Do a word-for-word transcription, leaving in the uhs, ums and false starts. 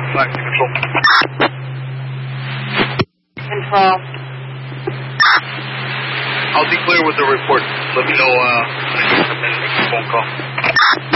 Back to control. Control. I'll be clear with the report. Let me know uh, when I can come in and make a phone call.